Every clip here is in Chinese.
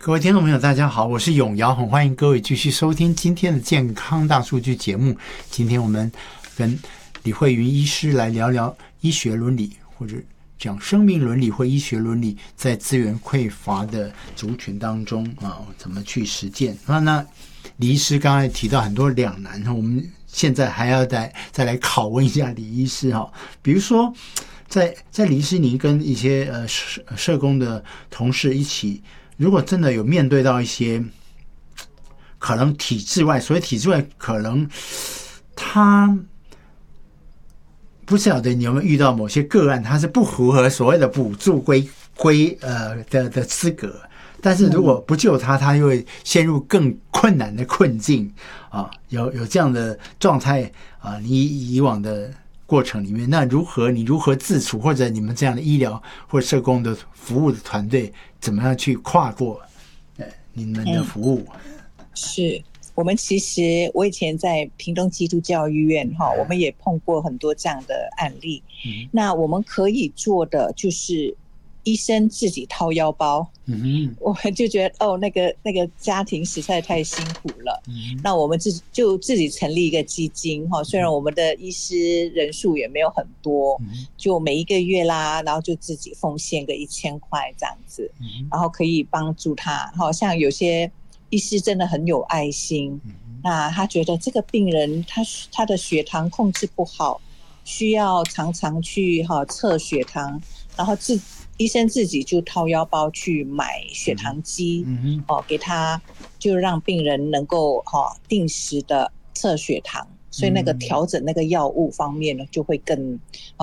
各位听众朋友大家好，我是永尧，很欢迎各位继续收听今天的健康大数据节目。今天我们跟李慧云医师来聊聊医学伦理，或者讲生命伦理或医学伦理在资源匮乏的族群当中怎么去实践。那李医师刚才提到很多两难，我们现在还要再来拷问一下李医师比如说在李医师您跟一些社工的同事一起，如果真的有面对到一些可能体制外，所谓体制外，可能他不晓得你有没有遇到某些个案，它是不符合所谓的补助的资格，但是如果不救他，他又会陷入更困难的困境有这样的状态你以往的过程里面，那你如何自处，或者你们这样的医疗或社工的服务的团队怎么样去跨过你们的服务？ 是我们其实我以前在屏东基督教医院我们也碰过很多这样的案例。那我们可以做的就是医生自己掏腰包。我们就觉得那个家庭实在太辛苦了。那我们自己成立一个基金虽然我们的医师人数也没有很多，就每一个月啦，然后就自己奉献个1000块这样子，然后可以帮助他。像有些医师真的很有爱心，那他觉得这个病人他的血糖控制不好，需要常常去测血糖，然后医生自己就掏腰包去买血糖机给他，就让病人能够定时的测血糖，所以那个调整那个药物方面呢就会更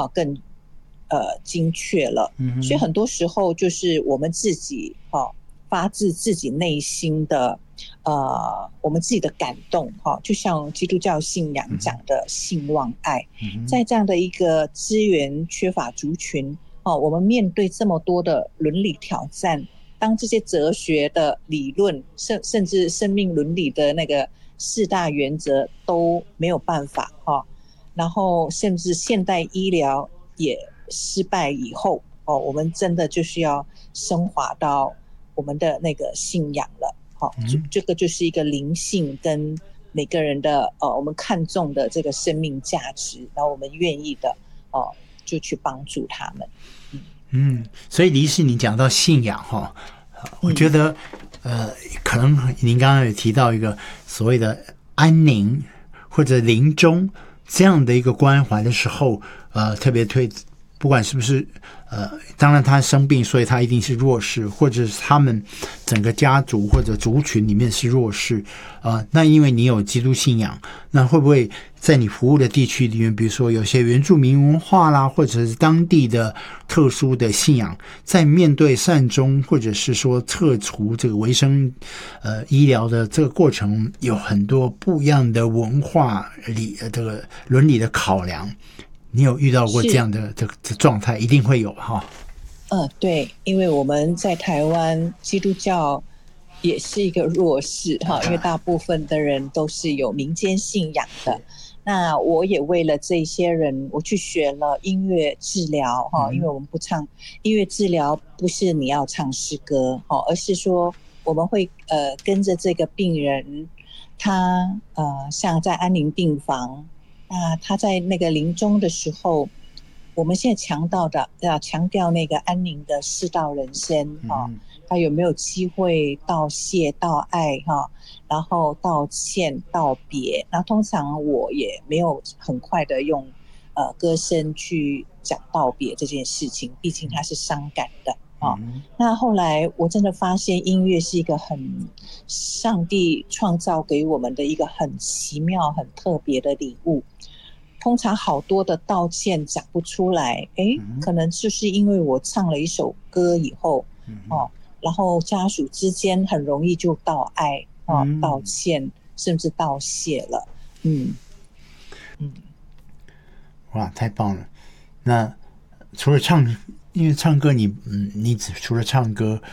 精确了。所以很多时候就是我们自己发自自己内心的我们自己的感动就像基督教信仰讲的信望爱。在这样的一个资源缺乏族群我们面对这么多的伦理挑战，当这些哲学的理论甚至生命伦理的那个4大原则都没有办法然后甚至现代医疗也失败以后我们真的就需要升华到我们的那个信仰了这个就是一个灵性跟每个人的我们看重的这个生命价值，然后我们愿意的就去帮助他们。 所以李医师你讲到信仰我觉得可能您刚刚有提到一个所谓的安宁或者临终这样的一个关怀的时候特别不管是不是当然他生病，所以他一定是弱势，或者是他们整个家族或者族群里面是弱势那因为你有基督信仰，那会不会在你服务的地区里面，比如说有些原住民文化啦，或者是当地的特殊的信仰，在面对善终或者是说撤除这个维生医疗的这个过程，有很多不一样的文化这个伦理的考量，你有遇到过这样的这状态？一定会有对，因为我们在台湾基督教也是一个弱势因为大部分的人都是有民间信仰的。那我也为了这些人，我去学了音乐治疗因为我们不唱音乐治疗，不是你要唱诗歌而是说我们会跟着这个病人，他像在安宁病房，那他在那个临终的时候，我们现在强调那个安宁的4道人生他有没有机会道谢道爱然后道歉道别。那通常我也没有很快的用歌声去讲道别这件事情，毕竟它是伤感的那后来我真的发现音乐是一个上帝创造给我们的一个很奇妙很特别的礼物。通常好多的道歉讲不出来可能就是因为我唱了一首歌以后然后家属之间很容易就道爱道歉甚至道谢了。 哇，太棒了！那除了因为唱歌你除了唱歌